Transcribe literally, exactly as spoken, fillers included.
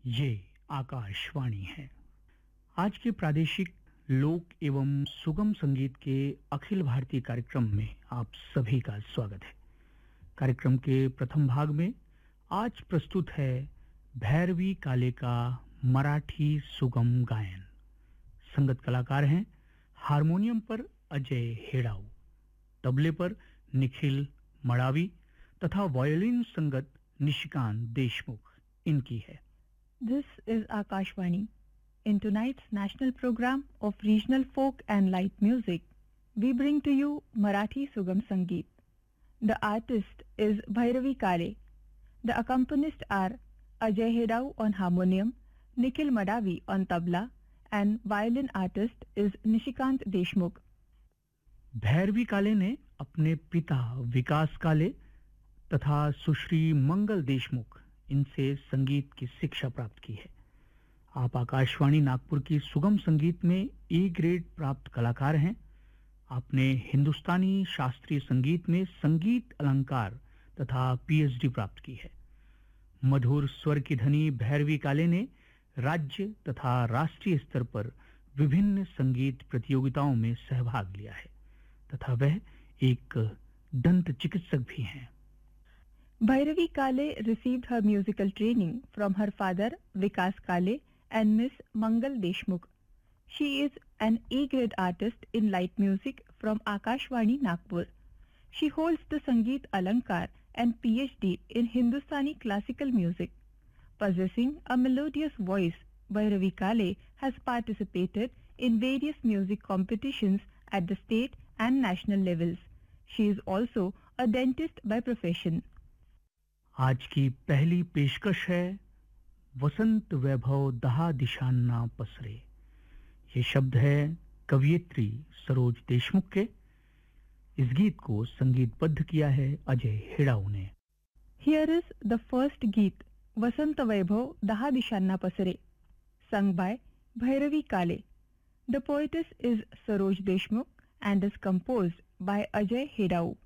ये आकाशवाणी है। आज के प्रादेशिक लोक एवं सुगम संगीत के अखिल भारतीय कार्यक्रम में आप सभी का स्वागत है। कार्यक्रम के प्रथम भाग में आज प्रस्तुत है भैरवी काले का मराठी सुगम गायन। संगत कलाकार हैं हारमोनियम पर अजय हेड़ाऊ, तबले पर निखिल मड़ावी तथा वायोलिन संगत निशिकांत देशमुख इनकी है। This is Akashvani. In tonight's national program of regional folk and light music, we bring to you Marathi Sugam Sangeet. The artist is Bhairavi Kale. The accompanists are Ajay Hedau on harmonium, Nikhil Madavi on tabla, and violin artist is Nishikant Deshmukh. Bhairavi काले ने अपने पिता विकास काले तथा सुश्री मंगल देशमुख इनसे संगीत की शिक्षा प्राप्त की है। आप आकाशवाणी नागपुर की सुगम संगीत में ए ग्रेड प्राप्त कलाकार हैं। आपने हिंदुस्तानी शास्त्रीय संगीत में संगीत अलंकार तथा पीएचडी प्राप्त की है। मधुर स्वर की धनी भैरवी काले ने राज्य तथा राष्ट्रीय स्तर पर विभिन्न संगीत प्रतियोगिताओं में सहभाग लिया है तथा वह एक दंत चिकित्सक भी हैं। Bhairavi Kale received her musical training from her father Vikas Kale and Miss Mangal Deshmukh. She is an A-grade artist in light music from Akashvani Nagpur. She holds the Sangeet Alankar and PhD in Hindustani classical music. Possessing a melodious voice, Bhairavi Kale has participated in various music competitions at the state and national levels. She is also a dentist by profession. आज की पहली पेशकश है वसंत वैभव दहा दिशांना पसरे। ये शब्द है कवियत्री सरोज देशमुख के। इस गीत को संगीतबद्ध किया है अजय हेड़ाऊ ने। Here is the first Geet, Vasant Vaibhav Daha Dishanna Pasare, sung by Bhairavi Kale. The poetess is Saroj Deshmukh and is composed by Ajay Hedau.